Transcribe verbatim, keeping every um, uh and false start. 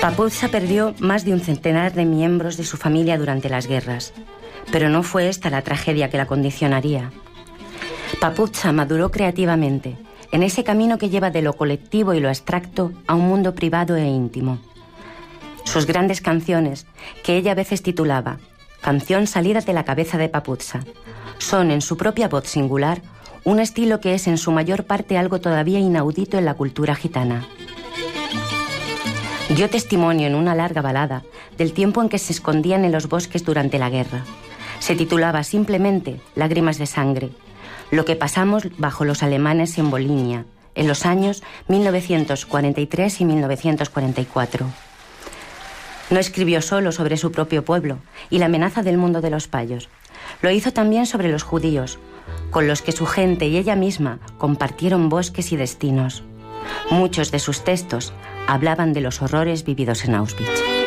Papuzza perdió más de un centenar de miembros de su familia durante las guerras, pero no fue esta la tragedia que la condicionaría. Papuzza maduró creativamente en ese camino que lleva de lo colectivo y lo abstracto a un mundo privado e íntimo. Sus grandes canciones, que ella a veces titulaba Canción salida de la cabeza de Papuzza, son, en su propia voz singular, un estilo que es en su mayor parte algo todavía inaudito en la cultura gitana. Dio testimonio en una larga balada del tiempo en que se escondían en los bosques durante la guerra. Se titulaba simplemente Lágrimas de sangre, lo que pasamos bajo los alemanes en Volhynia, en los años mil novecientos cuarenta y tres y mil novecientos cuarenta y cuatro. No escribió solo sobre su propio pueblo y la amenaza del mundo de los payos. Lo hizo también sobre los judíos, con los que su gente y ella misma compartieron bosques y destinos. Muchos de sus textos hablaban de los horrores vividos en Auschwitz.